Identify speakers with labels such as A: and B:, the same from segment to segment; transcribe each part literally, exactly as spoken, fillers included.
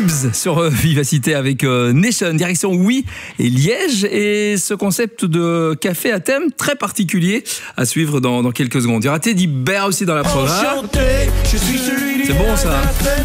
A: Gibbs sur euh, Vivacité avec euh, Nation, direction Oui et Liège. Et ce concept de café à thème très particulier à suivre dans, dans quelques secondes. Il y aura Teddy Bear aussi dans la programme. C'est bon ça.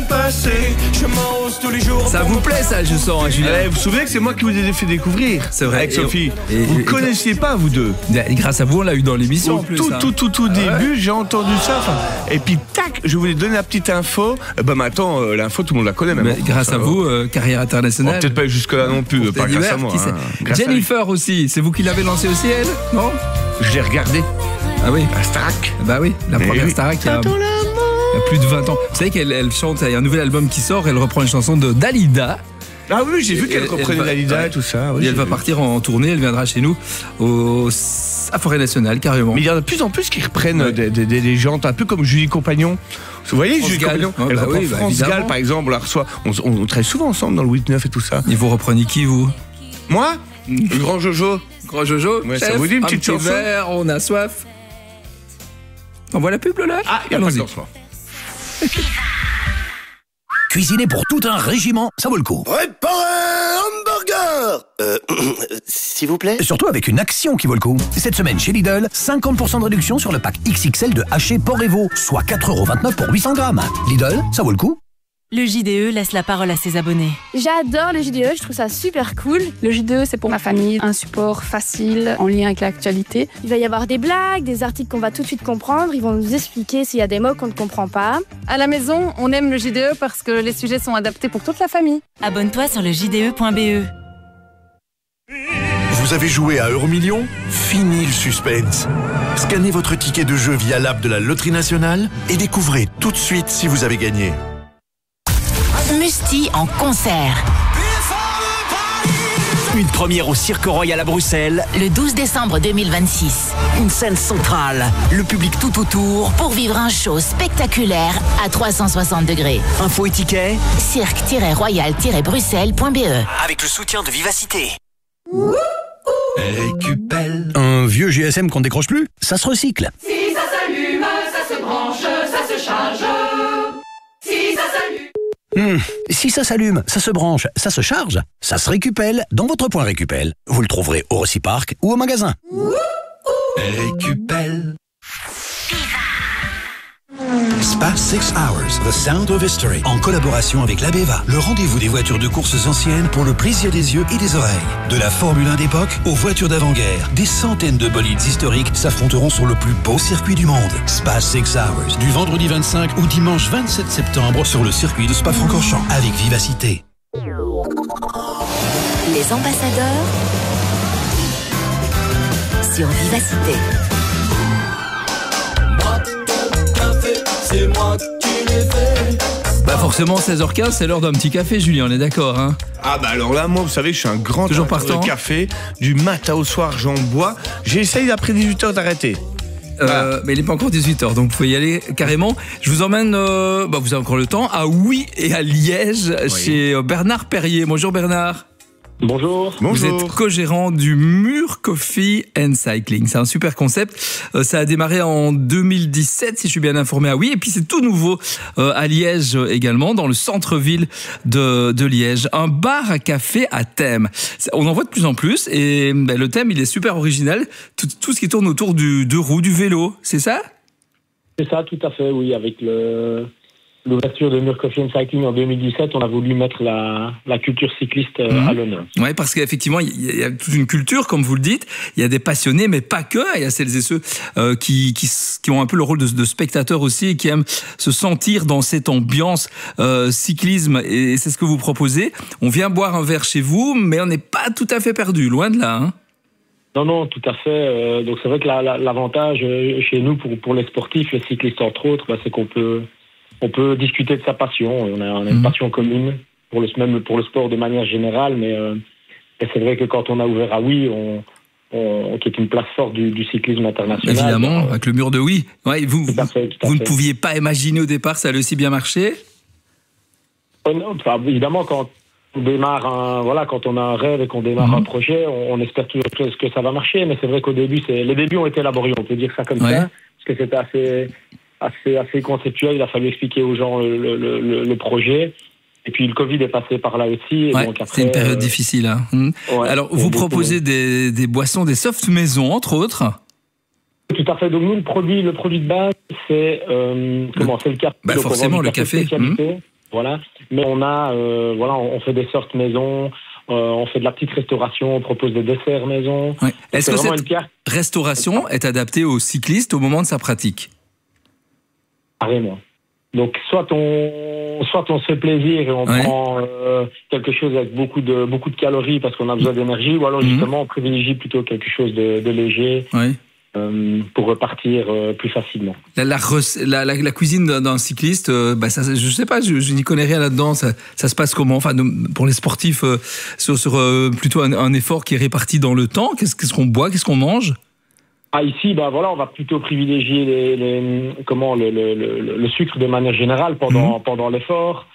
A: Ça vous plaît ça, je sens, hein, Julien.
B: Eh, vous vous souvenez que c'est moi qui vous ai fait découvrir.
A: C'est vrai.
B: Avec
A: Et-
B: Sophie.
A: et-
B: vous ne
A: et-
B: connaissiez pas, vous deux.
A: Et grâce à vous, on l'a eu dans l'émission
B: Au
A: en plus.
B: tout,
A: hein.
B: tout, tout, tout
A: Ah ouais.
B: début, j'ai entendu ça. enfin, Et puis, tac, je voulais donner la petite info. Eh ben maintenant, euh, l'info, tout le monde la connaît même.
A: Mais grâce à vous, euh, carrière
B: Bon,
A: internationale.
B: peut-être pas jusque-là non plus, pas
A: Teddy
B: grâce
A: Bear,
B: à moi.
A: qui sait.
B: hein. Grâce à lui.
A: Jennifer aussi, c'est vous qui l'avez lancé aussi, elle? Non?
B: Je l'ai regardé.
A: Ah oui.
B: À Starac.
A: Bah oui, la
B: Mais
A: première
B: oui.
A: Starac il y a, il y a plus de vingt ans. Vous savez qu'elle elle chante, il y a un nouvel album qui sort, elle reprend une chanson de Dalida.
B: Ah oui, j'ai vu
A: Et-
B: qu'elle
A: elle
B: reprenait
A: va-
B: Dalida
A: ouais.
B: et tout ça. oui,
A: Et elle
B: j'ai
A: va
B: vu.
A: partir en tournée, elle viendra chez nous au, à Forêt Nationale, carrément.
B: Mais il y en a de plus en plus qui reprennent
A: Ouais.
B: des, des, des légendes, un peu comme Julie Compagnon. Vous voyez,
A: France
B: Julie
A: Gall.
B: Compagnon,
A: Ouais,
B: elle
A: bah
B: reprend
A: oui, bah
B: France
A: évidemment.
B: Gall, par exemple, on la reçoit. On, on, on travaille souvent ensemble dans le huit neuf et tout ça.
A: Et vous reprenez qui, vous?
B: Moi, le grand Jojo.
A: Grand Jojo,
B: Ouais, ça
A: chef,
B: vous dit une
A: un
B: petite
A: petit
B: chanson
A: verre, on a soif. On voit la pub, là?
B: Ah, il y a pas de
A: Allons-y.
B: lancement.
C: Cuisiner pour tout un régiment, ça vaut le coup.
D: Préparez un hamburger Euh, s'il vous plaît.
C: Surtout avec une action qui vaut le coup. Cette semaine chez Lidl, cinquante pour cent de réduction sur le pack X X L de haché porc et veau, soit quatre euros vingt-neuf pour huit cents grammes. Lidl, ça vaut le coup.
E: Le J D E laisse la parole à ses abonnés.
F: J'adore le J D E, je trouve ça super cool. Le J D E, c'est pour ma famille, un support facile, en lien avec l'actualité. Il va y avoir des blagues, des articles qu'on va tout de suite comprendre. Ils vont nous expliquer s'il y a des mots qu'on ne comprend pas.
G: À la maison, on aime le J D E parce que les sujets sont adaptés pour toute la famille.
E: Abonne-toi sur le j d e point b e.
H: Vous avez joué à Euromillions? Fini le suspense. Scannez votre ticket de jeu via l'app de la Loterie Nationale et découvrez tout de suite si vous avez gagné.
I: Musti en concert.
C: Une première au Cirque Royal à Bruxelles.
I: Le douze décembre deux mille vingt-six.
C: Une scène centrale. Le public tout autour.
I: Pour vivre un show spectaculaire à trois cent soixante degrés.
C: Info et tickets
I: cirque tiret royal tiret bruxelles point b e.
C: avec le soutien de Vivacité.
H: Récupelle.
C: Un vieux G S M qu'on décroche plus, ça se recycle.
J: Si ça s'allume, ça se branche, ça se charge. Si ça s'allume.
C: Hmm, Si ça s'allume, ça se branche, ça se charge, ça se récupère dans votre point Récupel. Vous le trouverez au Reciparc ou au magasin.
H: Récupelle. Spa six Hours, The Sound of History, en collaboration avec l'Abeva, le rendez-vous des voitures de courses anciennes pour le plaisir des yeux et des oreilles. De la Formule un d'époque aux voitures d'avant-guerre, des centaines de bolides historiques s'affronteront sur le plus beau circuit du monde. Spa six Hours, du vendredi vingt-cinq au dimanche vingt-sept septembre sur le circuit de Spa-Francorchamps, avec Vivacité.
I: Les ambassadeurs sur Vivacité.
A: Bah forcément, seize heures quinze, c'est l'heure d'un petit café, Julien, on est d'accord, hein?
B: Ah bah alors là, moi, vous savez, je suis un grand
A: Toujours
B: amateur
A: partant.
B: de café. Du matin au soir, j'en bois. J'essaye après dix-huit heures d'arrêter.
A: Euh, mais il n'est pas encore dix-huit heures, donc vous pouvez y aller carrément. Je vous emmène, euh, bah vous avez encore le temps, à Oui et à Liège, chez Bernard Perrier. Bonjour Bernard.
K: Bonjour.
A: Vous êtes co-gérant du Mur Coffee and Cycling. C'est un super concept. Euh, ça a démarré en deux mille dix-sept, si je suis bien informé. Ah oui, et puis c'est tout nouveau euh, à Liège également, dans le centre-ville de, de Liège. Un bar à café à thème. On en voit de plus en plus et ben, le thème, il est super original. Tout, tout ce qui tourne autour du deux roues, du vélo, c'est ça ?
K: C'est ça, tout à fait, oui. Avec le, l'ouverture de Mur Coffee and Cycling en deux mille dix-sept, on a voulu mettre la, la culture cycliste euh,
A: Mmh.
K: à l'honneur.
A: Oui, parce qu'effectivement, il y, y a toute une culture, comme vous le dites. Il y a des passionnés, mais pas que. Il y a celles et ceux euh, qui, qui, qui ont un peu le rôle de, de spectateurs aussi et qui aiment se sentir dans cette ambiance euh, cyclisme. Et c'est ce que vous proposez. On vient boire un verre chez vous, mais on n'est pas tout à fait perdu, loin de là. Hein.
K: Non, non, tout à fait. Euh, donc c'est vrai que la, la, l'avantage euh, chez nous, pour, pour les sportifs, les cyclistes entre autres, bah, c'est qu'on peut, on peut discuter de sa passion. On a, on a une
A: Mmh.
K: passion commune, pour le, même pour le sport de manière générale, mais euh, et c'est vrai que quand on a ouvert à Oui, on, on, qui est une place forte du, du cyclisme international.
A: Évidemment,
K: bah,
A: avec le mur de Oui. Ouais, vous
K: tout à fait, tout à
A: vous
K: fait.
A: ne pouviez pas imaginer au départ, ça allait aussi bien marcher.
K: Oh non, enfin, évidemment, quand on démarre un, voilà, quand on a un rêve et qu'on démarre
A: Mhm.
K: un projet, on, on espère toujours que, que ça va marcher. Mais c'est vrai qu'au début, c'est, les débuts ont été laborieux, on peut dire ça comme
A: Ouais.
K: ça, parce que c'était assez, assez, assez conceptuel. Il a fallu expliquer aux gens le, le, le, le projet. Et puis le Covid est passé par là aussi. Et
A: ouais,
K: donc après,
A: c'est une période
K: euh,
A: difficile. Hein. Mmh.
K: Ouais,
A: Alors, vous proposez des, des boissons, des soft maison, entre autres.
K: Tout à fait. Donc nous, le produit, le produit de base, c'est euh, comment, c'est le café.
A: Bah,
K: donc,
A: forcément, le café.
K: Mmh. Voilà. Mais on a, euh, voilà, on fait des soft maison. Euh, on fait de la petite restauration, on propose des desserts maison.
A: Ouais. Est-ce que cette
K: carte...
A: restauration est adaptée au cycliste au moment de sa pratique?
K: Carrément. Donc soit on, soit on se fait plaisir et on ouais. prend euh, quelque chose avec beaucoup de, beaucoup de calories parce qu'on a besoin d'énergie, ou alors mmh. justement on privilégie plutôt quelque chose de, de léger. Ouais. Euh, pour repartir euh, plus facilement.
A: La, la, la, la, la cuisine d'un cycliste, euh, bah ça, je sais pas, je, je n'y connais rien là-dedans. Ça, ça se passe comment? Enfin, de, pour les sportifs, euh, sur, sur euh, plutôt un, un effort qui est réparti dans le temps. Qu'est-ce, qu'est-ce qu'on boit? Qu'est-ce qu'on mange?
K: Ah, ici, bah voilà, on va plutôt privilégier les, les, comment, le, le, le, le sucre de manière générale pendant, mmh. pendant l'effort.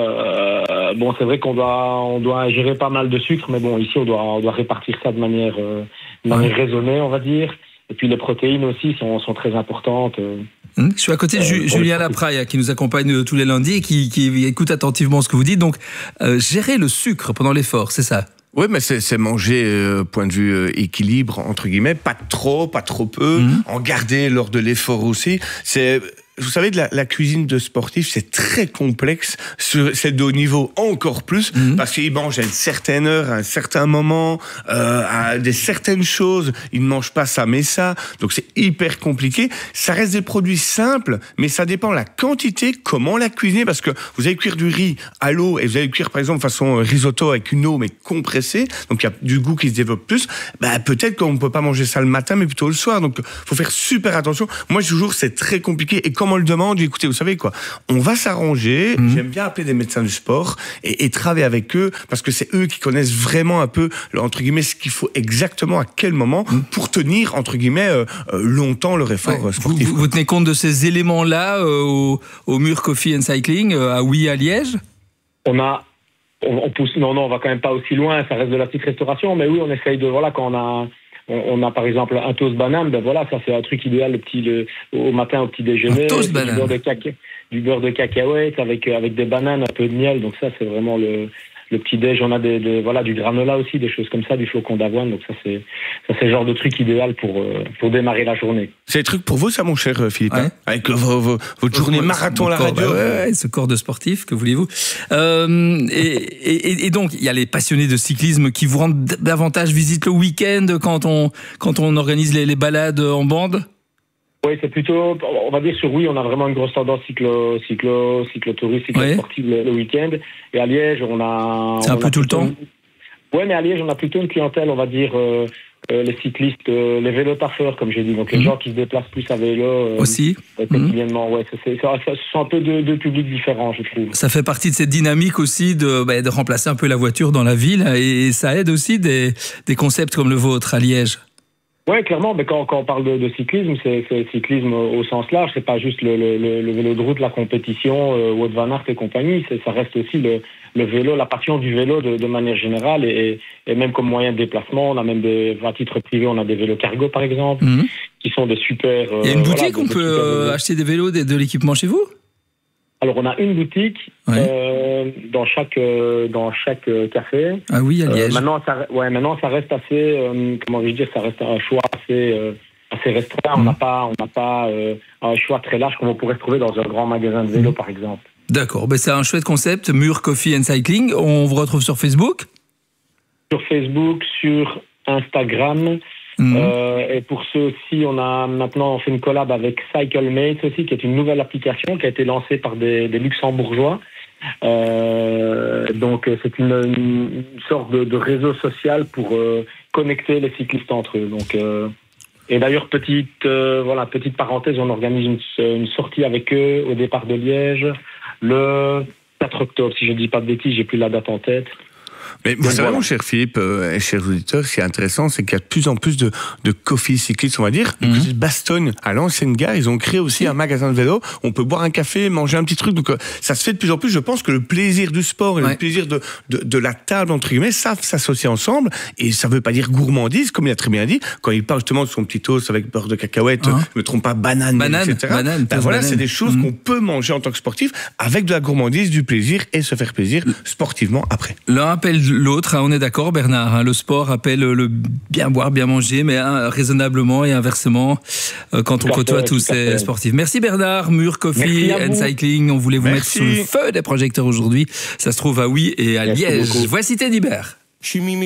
K: Euh, bon, c'est vrai qu'on doit, on doit ingérer pas mal de sucre, mais bon, ici, on doit, on doit répartir ça de manière, euh, de manière ouais. raisonnée, on va dire. Et puis les protéines aussi sont, sont très importantes.
A: Mmh. Je suis à côté de euh, Julien Lapraille qui nous accompagne tous les lundis et qui, qui écoute attentivement ce que vous dites. Donc, euh, gérer le sucre pendant l'effort, c'est ça?
B: Oui, mais c'est, c'est manger, euh, point de vue euh, équilibre, entre guillemets, pas trop, pas trop peu, mmh. en garder lors de l'effort aussi. C'est... Vous savez, de la, la cuisine de sportif, c'est très complexe. C'est de haut niveau encore plus, mmh. parce qu'ils mangent à une certaine heure, à un certain moment, euh, à des certaines choses. Ils ne mangent pas ça, mais ça. Donc c'est hyper compliqué. Ça reste des produits simples, mais ça dépend de la quantité, comment la cuisiner, parce que vous allez cuire du riz à l'eau et vous allez cuire, par exemple, façon risotto avec une eau, mais compressée. Donc il y a du goût qui se développe plus. Bah, peut-être qu'on ne peut pas manger ça le matin, mais plutôt le soir. Donc faut faire super attention. Moi, je vous jure, c'est très compliqué. Et comme on le demande, écoutez, vous savez quoi, on va s'arranger. Mmh. J'aime bien appeler des médecins du sport et, et travailler avec eux parce que c'est eux qui connaissent vraiment un peu, entre guillemets, ce qu'il faut exactement à quel moment mmh. pour tenir, entre guillemets, euh, longtemps leur effort ouais. sportif.
A: Vous, vous tenez compte de ces éléments-là euh, au, au Mur Coffee and Cycling, euh, à Oui, à Liège?
K: On a, on, on pousse, non, non, on va quand même pas aussi loin, ça reste de la petite restauration, mais oui, on essaye de, voilà, quand on a, On a par exemple un toast banane, ben voilà, ça c'est un truc idéal le petit, le, au matin au petit déjeuner.
A: Un toast banane.
K: Du beurre de, caca, du beurre de cacahuète avec, avec des bananes, un peu de miel, donc ça c'est vraiment le, le petit déj. On a des, des, voilà, du granola aussi, des choses comme ça, du flocon d'avoine, donc ça c'est, ça c'est le genre de truc idéal pour, pour démarrer la journée.
B: C'est des trucs pour vous ça mon cher Philippe,
A: ouais.
B: hein, avec vos, vos, votre journée marathon à la radio.
A: Corps, ouais, ouais, ce corps de sportif, que voulez-vous. Euh, et, et, et donc il y a les passionnés de cyclisme qui vous rendent davantage visite le week-end quand on, quand on organise les, les balades en bande?
K: Oui, c'est plutôt, on va dire sur oui, on a vraiment une grosse tendance cyclo, cyclo, cyclotourisme, cyclosportive ouais. le, le week-end. Et à Liège, on a...
A: C'est un
K: on
A: peu
K: a
A: tout le temps
K: une... Oui, mais à Liège, on a plutôt une clientèle, on va dire, euh, euh, les cyclistes, euh, les vélotaffeurs, comme j'ai dit. Donc les mmh. gens qui se déplacent plus à vélo. Euh,
A: Aussi
K: euh, quotidiennement, mmh. ouais. C'est, c'est, ça, ça, ce sont un peu deux, deux publics différents, je trouve.
A: Ça fait partie de cette dynamique aussi de, bah, de remplacer un peu la voiture dans la ville. Et ça aide aussi des, des concepts comme le vôtre à Liège.
K: Oui, clairement, mais quand, quand on parle de, de cyclisme, c'est, c'est cyclisme au sens large, c'est pas juste le, le, le vélo de route, la compétition, euh, Wout van Aert et compagnie, c'est, ça reste aussi le, le vélo, la passion du vélo de, de manière générale, et, et même comme moyen de déplacement, on a même des, à titre privé, on a des vélos cargo par exemple, mmh. qui sont des super... Euh,
A: Il y a une boutique
K: voilà,
A: où on peut euh, acheter des vélos, de, de l'équipement chez vous?
K: Alors, on a une boutique ouais. euh, dans chaque euh, dans chaque euh, café.
A: Ah oui, à Liège.
K: Euh, maintenant, ça, ouais, maintenant, ça reste assez, euh, comment je veux dire, ça reste un choix assez euh, assez restreint. Mmh. On n'a pas on n'a pas euh, un choix très large comme on pourrait se trouver dans un grand magasin de vélo, mmh. par exemple.
A: D'accord, ben c'est un chouette concept. Mur Coffee and Cycling. On vous retrouve sur Facebook.
K: Sur Facebook, sur Instagram. Mmh. Euh, et pour ceux aussi, on a maintenant on fait une collab avec CycleMates aussi, qui est une nouvelle application qui a été lancée par des, des luxembourgeois. Euh, donc c'est une, une sorte de, de réseau social pour euh, connecter les cyclistes entre eux. Donc euh, et d'ailleurs petite euh, voilà petite parenthèse, on organise une, une sortie avec eux au départ de Liège le quatre octobre, si je ne dis pas de bêtises, j'ai plus la date en tête.
B: Mais vous savez, mon cher Philippe euh, et chers auditeurs, ce qui est intéressant, c'est qu'il y a de plus en plus de, de coffee cyclistes, on va dire. Du côté de Bastogne, à l'ancienne gare, ils ont créé aussi un magasin de vélo. On peut boire un café, manger un petit truc. Donc, euh, ça se fait de plus en plus. Je pense que le plaisir du sport et ouais. le plaisir de, de, de la table, entre guillemets, savent s'associer ensemble. Et ça veut pas dire gourmandise, comme il a très bien dit. Quand il parle justement de son petit toast avec beurre de cacahuète, hein. je me trompe pas, banane,
A: banane
B: et cetera.
A: Banane,
B: ben voilà,
A: banane.
B: c'est des choses mmh. qu'on peut manger en tant que sportif avec de la gourmandise, du plaisir et se faire plaisir sportivement après.
A: L'un appelle l'autre, hein, on est d'accord Bernard, hein, le sport appelle le bien boire, bien manger, mais hein, raisonnablement et inversement euh, quand on côtoie tous ces sportifs. Merci Bernard, Mur Coffee and Cycling, on voulait vous Merci. mettre sous le feu des projecteurs aujourd'hui. Ça se trouve à Oui et à Merci Liège. Beaucoup. Voici Teddy Bear. Je suis